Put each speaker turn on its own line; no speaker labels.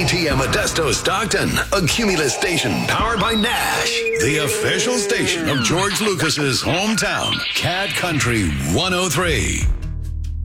WATM Modesto Stockton, a Cumulus station powered by Nash, the official station of George Lucas's hometown, Cat Country 103.